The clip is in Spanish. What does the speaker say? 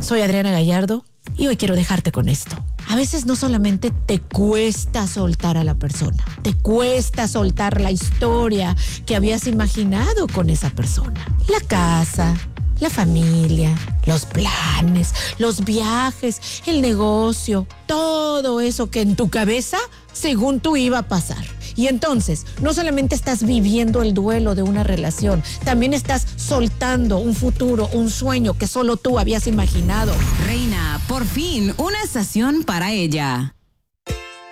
Soy Adriana Gallardo y hoy quiero dejarte con esto. A veces no solamente te cuesta soltar a la persona, te cuesta soltar la historia que habías imaginado con esa persona. La casa, la familia, los planes, los viajes, el negocio, todo eso que en tu cabeza, según tú, iba a pasar. Y entonces, no solamente estás viviendo el duelo de una relación, también estás soltando un futuro, un sueño que solo tú habías imaginado. Reina, por fin, una estación para ella.